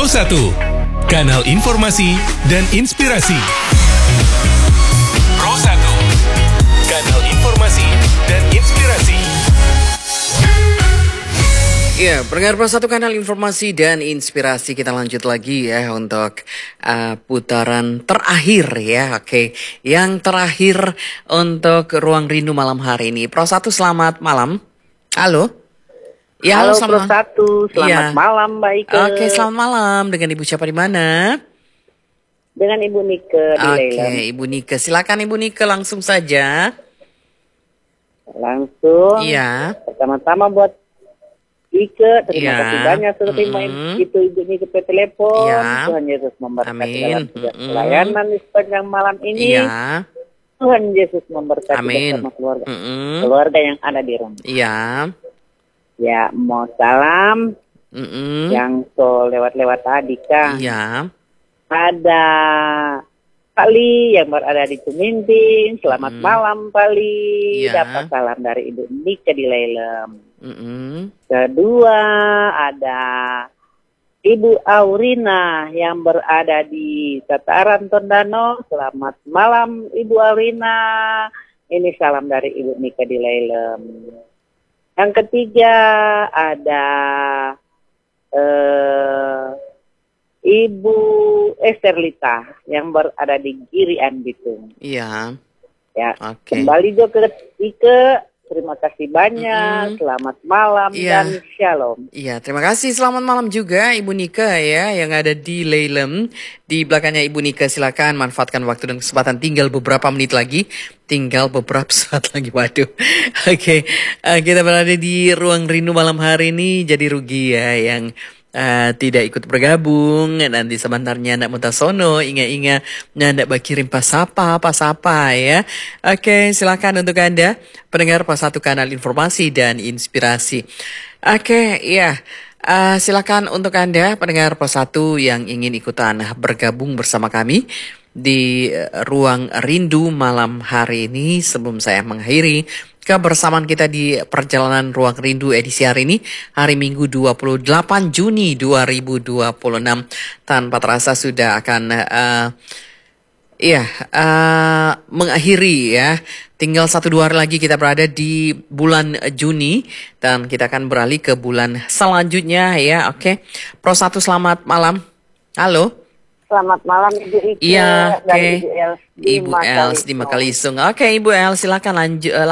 Pro 1, kanal informasi dan inspirasi. Pro 1, kanal informasi dan inspirasi. Ya, pendengar Pro 1 kanal informasi dan inspirasi, kita lanjut lagi ya untuk putaran terakhir ya. Oke, yang terakhir untuk Ruang Rindu malam hari ini. Pro 1 selamat malam. Halo. Ya, halo Pro 1, selamat malam Mbak Ike. Oke, selamat malam. Dengan Ibu siapa di mana? Dengan Ibu Nike di Lelem. Oke, Ibu Nike. Silakan Ibu Nike langsung saja. Langsung. Iya. Pertama-tama buat Ike, terima kasih banyak sudah terima itu Ibu Nike ke telepon. Iya. Tuhan Yesus memberkati dalam tugas pelayanan di sepanjang malam ini. Iya. Tuhan Yesus memberkati bersama keluarga. Keluarga yang ada di rumah. Iya. Ya, mau salam yang so lewat-lewat tadi Kang. Iya. Ada Pak Li yang berada di Tuminting. Selamat malam Pak Li. Iya. Dapat salam dari Ibu Nika di Lelem. Kedua ada Ibu Aurina yang berada di Tataran Tondano. Selamat malam Ibu Aurina. Ini salam dari Ibu Nika di Lelem. Yang ketiga ada Ibu Esterlita yang berada di Girian Bitung. Iya. Ya. Oke. Kembali juga ke Ike. Terima kasih banyak. Selamat malam dan shalom. Iya, terima kasih. Selamat malam juga Ibu Nika ya yang ada di Lelem. Di belakangnya Ibu Nika, silakan manfaatkan waktu dan kesempatan. Tinggal beberapa menit lagi. Tinggal beberapa saat lagi. Waduh. Oke. Kita berada di Ruang Rindu malam hari ini. Jadi rugi ya yang tidak ikut bergabung. Nanti sebentarnya ndak mutasono inga-inga ndak bakirim pasapa ya. Oke, silakan untuk Anda pendengar Pro 1 kanal informasi dan inspirasi. Oke, ya. Silakan untuk Anda pendengar Pro 1 yang ingin ikutan bergabung bersama kami di Ruang Rindu malam hari ini. Sebelum saya mengakhiri kebersamaan kita di perjalanan Ruang Rindu edisi hari ini, hari Minggu 28 Juni 2026. Tanpa terasa sudah akan mengakhiri ya. Tinggal 1-2 hari lagi kita berada di bulan Juni dan kita akan beralih ke bulan selanjutnya ya. Oke. Pro 1 selamat malam. Halo. Selamat malam Ibu Ike. Iya, oke. Ibu Els di Makalisung. Oke, Ibu Els silakan lanjut.